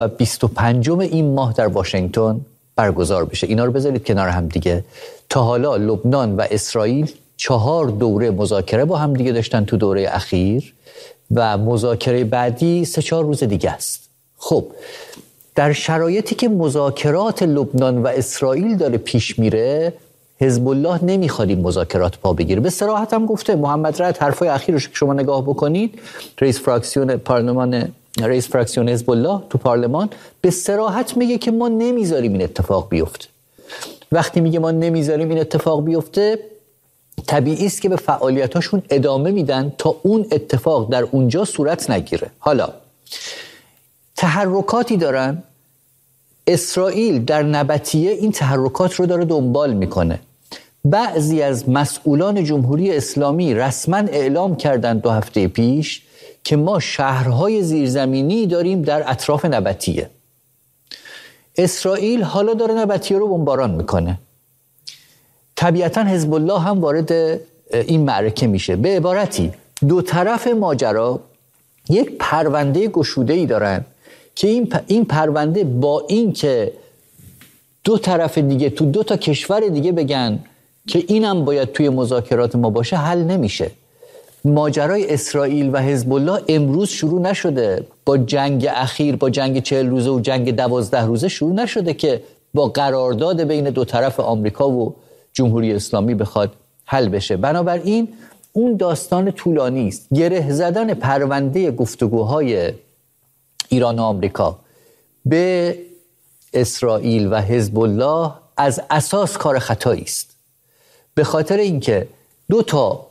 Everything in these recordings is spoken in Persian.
25 این ماه در واشنگتن برگزار بشه. اینا رو بذارید کنار هم دیگه. تا حالا لبنان و اسرائیل 4 دوره مذاکره با هم دیگه داشتن تو دوره اخیر و مذاکره بعدی 3-4 روز دیگه است. خب در شرایطی که مذاکرات لبنان و اسرائیل داره پیش میره، حزب الله نمیخواد این مذاکرات پا بگیره. به صراحت هم گفته محمد رائد، حرفای اخیرش که شما نگاه بکنید، رئیس فراکسیون حزب الله تو پارلمان به صراحت میگه که ما نمیذاریم این اتفاق بیفته. وقتی میگه ما نمیذاریم این اتفاق بیفته، طبیعی است که به فعالیتاشون ادامه میدن تا اون اتفاق در اونجا صورت نگیره. حالا تحرکاتی دارن، اسرائیل در نبطیه این تحرکات رو داره دنبال میکنه. بعضی از مسئولان جمهوری اسلامی رسما اعلام کردن 2 هفته پیش که ما شهرهای زیرزمینی داریم در اطراف نبطیه. اسرائیل حالا داره نبطیه رو بمباران میکنه. طبیعتا حزب الله هم وارد این معرکه میشه. به عبارتی دو طرف ماجرا یک پرونده گشوده‌ای دارن که این پرونده با این که 2 طرف دیگه تو 2 تا کشور دیگه بگن که اینم باید توی مذاکرات ما باشه حل نمیشه. ماجرای اسرائیل و حزب الله امروز شروع نشده، با جنگ اخیر، با جنگ 40 روزه و جنگ 12 روزه شروع نشده که با قرارداد بین 2 طرف آمریکا و جمهوری اسلامی بخواد حل بشه. بنابراین اون داستان طولانی است. گره زدن پرونده گفتگوهای ایران و آمریکا به اسرائیل و حزب الله از اساس کار خطایی است. به خاطر اینکه 2 تا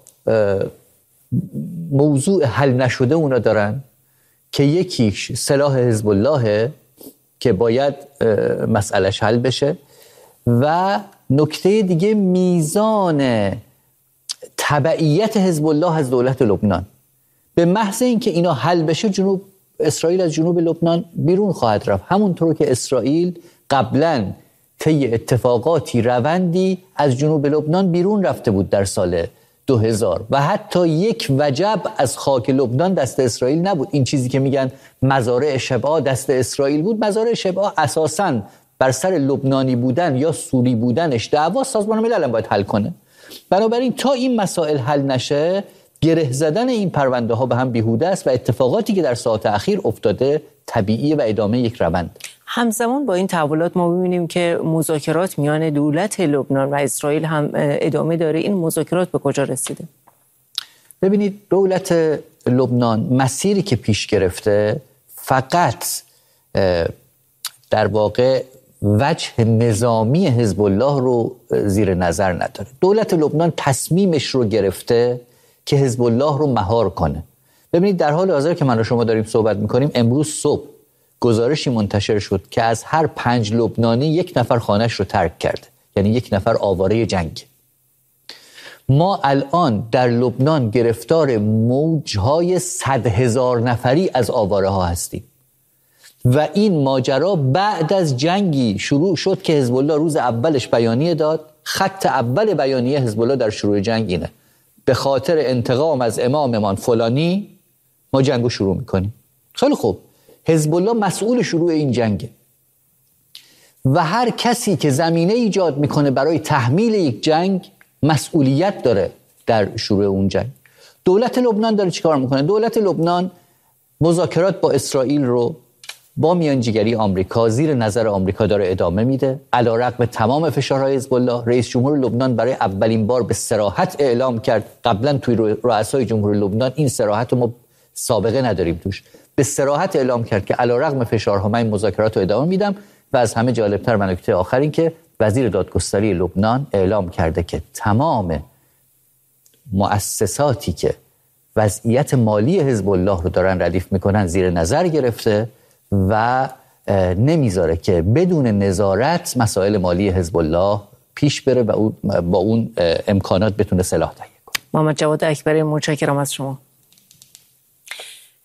موضوع حل نشده اونا دارن که یکیش سلاح حزب الله که باید مسئلهش حل بشه و نکته دیگه میزان تبعیت حزب الله از دولت لبنان. به محض اینکه اینا حل بشه اسرائیل از جنوب لبنان بیرون خواهد رفت، همونطور که اسرائیل قبلا طی اتفاقاتی روندی از جنوب لبنان بیرون رفته بود در سال 2000 و حتی یک وجب از خاک لبنان دست اسرائیل نبود. این چیزی که میگن مزارع شبعا دست اسرائیل بود، مزارع شبعا اساساً بر سر لبنانی بودن یا سوری بودنش دعوا سازمان ملل هم باید حل کنه. بنابراین تا این مسائل حل نشه، گره زدن این پرونده ها به هم بیهوده است و اتفاقاتی که در ساعات اخیر افتاده طبیعی و ادامه یک روند. همزمان با این تحولات ما می‌بینیم که مذاکرات میان دولت لبنان و اسرائیل هم ادامه داره. این مذاکرات به کجا رسیده؟ ببینید دولت لبنان مسیری که پیش گرفته فقط در واقع وجه نظامی حزب الله رو زیر نظر نداره. دولت لبنان تصمیمش رو گرفته که حزب الله رو مهار کنه. ببینید در حال حاضر که من و شما داریم صحبت میکنیم، امروز صبح گزارشی منتشر شد که از هر 5 لبنانی 1 نفر خانه‌اش رو ترک کرده، یعنی 1 نفر آواره جنگ. ما الان در لبنان گرفتار موجهای 100,000 نفری از آواره ها هستیم و این ماجرا بعد از جنگی شروع شد که حزب الله روز اولش بیانیه داد. خط اول بیانیه حزب الله در شروع جنگ اینه: به خاطر انتقام از اماممان فلانی ما جنگو شروع میکنیم. خیلی خوب، حزب الله مسئول شروع این جنگه و هر کسی که زمینه ایجاد میکنه برای تحمیل یک جنگ مسئولیت داره در شروع اون جنگ. دولت لبنان داره چیکار میکنه؟ دولت لبنان مذاکرات با اسرائیل رو با میانجیگری آمریکا زیر نظر آمریکا داره ادامه میده. علیرغم تمام فشارهای حزب الله، رئیس جمهور لبنان برای اولین بار به صراحت اعلام کرد، قبلا توی رؤسای جمهور لبنان این صراحت رو ما سابقه نداریم توش، به صراحت اعلام کرد که علیرغم فشارها من این مذاکرات رو ادامه میدم. و از همه جالبتر و نکته آخر این که وزیر دادگستری لبنان اعلام کرده که تمام مؤسساتی که وضعیت مالی حزب الله رو دارن ردیف میکنن زیر نظر گرفته و نمیذاره که بدون نظارت مسائل مالی حزب الله پیش بره و با اون امکانات بتونه سلاح تهیه کنه. محمد جواد اکبری، متشکرم از شما.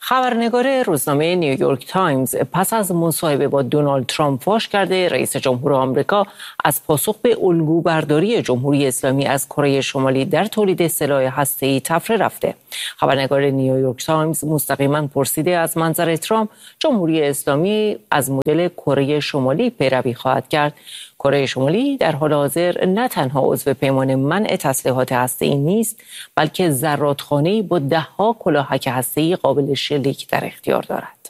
خبرنگار روزنامه نیویورک تایمز پس از مصاحبه با دونالد ترامپ فاش کرده رئیس جمهور آمریکا از پاسخ به الگوبرداری جمهوری اسلامی از کره شمالی در تولید سلاح هسته‌ای طفره رفته. خبرنگار نیویورک تایمز مستقیما پرسیده از منظر ترامپ جمهوری اسلامی از مدل کره شمالی پیروی خواهد کرد. کره شمالی در حال حاضر نه تنها عضو پیمان منع تسلیحات هسته‌ای نیست، بلکه زرادخانه‌ای با ده‌ها کلاهک هسته‌ای قابل شلیک در اختیار دارد.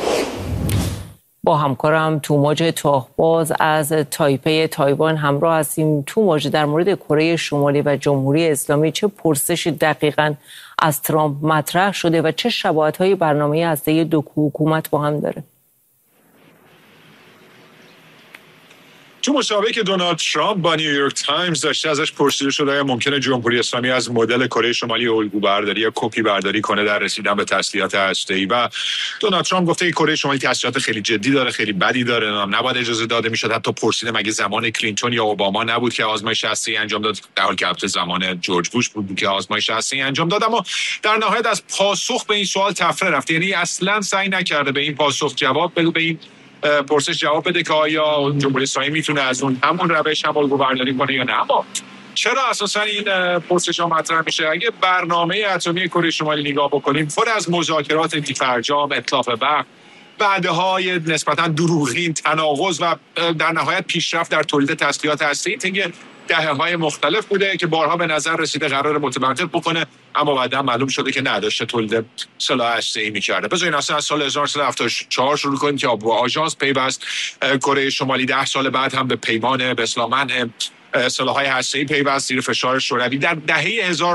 با همکارم توماج تاهباز از تایپی تایوان همراه هستیم. توماج، در مورد کره شمالی و جمهوری اسلامی چه پرسشی دقیقاً از ترامپ مطرح شده و چه شباهت‌های برنامه هسته‌ای دو حکومت با هم داره؟ تو مصاحبه‌ای که دونالد ترامپ با نیویورک تایمز داشته ازش پرسیده شده آیا ممکنه جمهوری اسلامی از مدل کره شمالی الگوبرداری یا کپی برداری کنه در رسیدن به تسلیحات هسته‌ای، و دونالد ترامپ گفته که کره شمالی تسلیحات خیلی جدی داره، خیلی بدی داره، نباید اجازه داده میشد. حتی پرسیده مگه زمان کلینتون یا اوباما نبود که آزمایش هسته‌ای انجام داد، در حالی که البته زمان جورج بوش بود که آزمایش هسته‌ای انجام داد. اما در نهایت از پاسخ به این سوال طفره رفت، یعنی اصلا سعی نکرده به این پاسخ جواب بده، به این پرسش جواب بده که آیا جمهوری اسلامی میتونه از همون روش هم الگوبرداری کنه یا نه. اما چرا اساسا این پرسش ها مطرح میشه؟ اگه برنامه اتمی کره شمالی نگاه بکنیم، پر از مذاکرات بی‌فرجام، اتلاف وقت، وعده‌های نسبتا دروغین، تناقض و در نهایت پیشرفت در تولید تسلیحات هسته‌ای طی دهه‌های مختلف بوده که بارها به نظر رسیده قرار متوقف بکنه، اما بعدا معلوم شده که نداشته تولید سلاح هسته‌ای می‌کرده. بذارین اصلا از سال 1374 شروع کنیم که با آژانس پیوست کره شمالی، 10 سال بعد هم به پیمان به اصطلاح منع سلاح‌های هسته‌ای پیوست زیر فشار شوروی. در دهه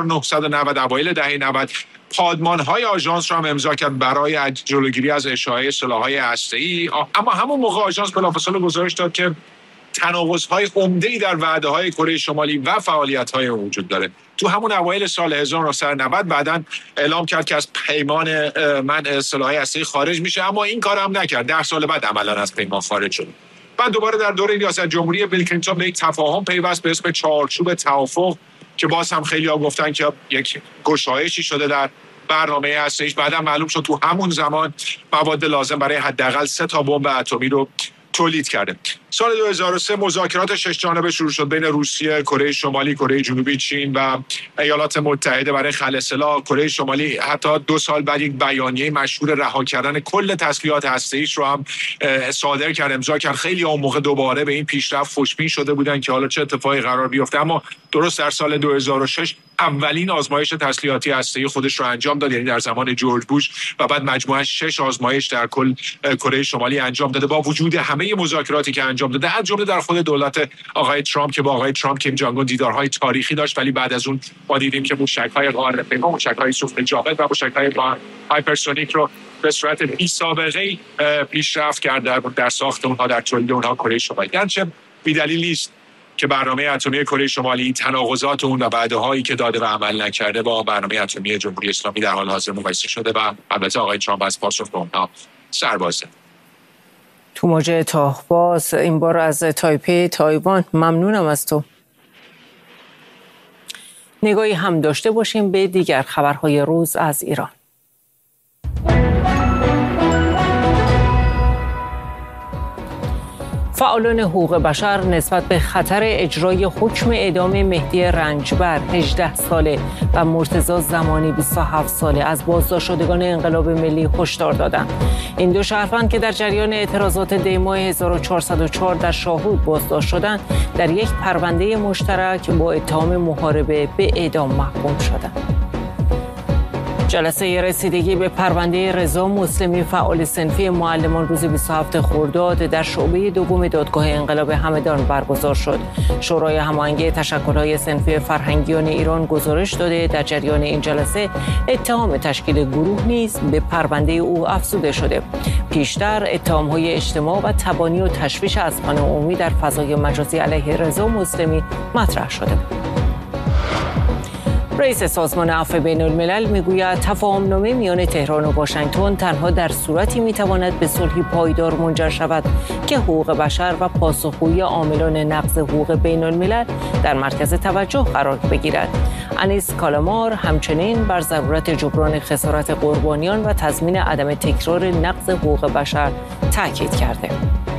1990 اوایل دهه 90 پادمان‌های آژانس را هم امضا کرد برای جلوگیری از اشاعه سلاح‌های هسته‌ای، اما همون موقع آژانس بلافاصله گزارش داد که تناقض‌های عمده‌ای در وعده‌های کره شمالی و فعالیت‌های وجود داره. تو همون اوایل سال 1990 بعداً اعلام کرد که از پیمان منع سلاح‌های هسته‌ای خارج میشه، اما این کار هم نکرد. 10 سال بعد عملاً از پیمان خارج شد. بعد دوباره در دوره ریاست جمهوری بیل کلینتون به یک تفاهم پیوست به اسم چارچوب توافق که باز هم خیلی‌ها گفتن که یک گشایشی شده در برنامه هسته‌ایش. بعداً معلوم شد تو همون زمان مواد لازم برای حداقل 3 تا بمب اتمی رو تولید کرده. سال 2003 مذاکرات 6 جانبه شروع شد بین روسیه، کره شمالی، کره جنوبی، چین و ایالات متحده برای خلع سلاح. کره شمالی حتی 2 سال بعد یک بیانیه مشهور رها کردن کل تسلیحات هسته‌ایش رو هم صادر کرد، امضا کرد. خیلی اون موقع دوباره به این پیشرفت خوشبین شده بودن که حالا چه اتفاقی قرار بیفته، اما درست در سال 2006 اولین آزمایش تسلیحاتی هسته‌ای خودش رو انجام داد، یعنی در زمان جورج بوش، و بعد مجموعاً 6 آزمایش در کل کره شمالی انجام داده با وجود همه مذاکراتی که انجام داده، از جمله در خود دولت آقای ترامپ که با آقای ترامپ کیم جانگ اون دیدارهای تاریخی داشت، ولی بعد از اون ما دیدیم که موشک‌های قاره پیما، موشک‌های سوخت جاود و موشک‌های هایپرسونیک رو به صورت بی سابقه پیشرفت کرده در ساخت اونها، در تولید اونها کره شمالی. گرچه بی‌دلیل نیست که برنامه اتمی کره شمالی، تناقضات اون و وعده‌هایی که داده و عمل نکرده با برنامه اتمی جمهوری اسلامی در حال حاضر مقایسه شده و البته آقای ترامپ از پاسخ به اونها سربازه. توماج تاهباز این بار از تایپی تایوان، ممنونم از تو. نگاهی هم داشته باشیم به دیگر خبرهای روز از ایران. فعالان حقوق بشر نسبت به خطر اجرای حکم اعدام مهدی رنجبر 18 ساله و مرتضی زمانی 27 ساله از بازداشت شدگان انقلاب ملی هشدار دادند. این دو شهروند که در جریان اعتراضات دی ماه 1404 در شاهرود بازداشت شدند، در یک پرونده مشترک با اتهام محاربه به اعدام محکوم شدند. جلسه رسیدگی به پرونده رضا مسلمی فعال صنفی معلمان روز 27 خرداد در شعبه دوم دادگاه انقلاب همدان برگزار شد. شورای هماهنگی تشکل‌های صنفی فرهنگیان ایران گزارش داده در جریان این جلسه اتهام تشکیل گروه نیز به پرونده او افزوده شده. پیشتر اتهام‌های اجتماع و تبانی و تشویش اذهان عمومی در فضای مجازی علیه رضا مسلمی مطرح شده بود. رئیس سازمان عفو بین الملل میگوید تفاهم‌نامه میان تهران و واشنگتن تنها در صورتی میتواند به صلحی پایدار منجر شود که حقوق بشر و پاسخگویی عاملان نقض حقوق بین الملل در مرکز توجه قرار بگیرد. انیس کالامار همچنین بر ضرورت جبران خسارت قربانیان و تضمین عدم تکرار نقض حقوق بشر تاکید کرده.